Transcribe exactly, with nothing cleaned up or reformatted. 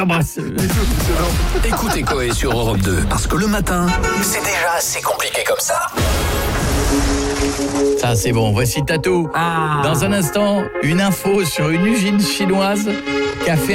Ah bah, c'est... Écoutez Coé sur Europe deux, parce que le matin, c'est déjà assez compliqué comme ça. Ça, c'est bon. Voici Tatou. Ah. Dans un instant, une info sur une usine chinoise qui a fait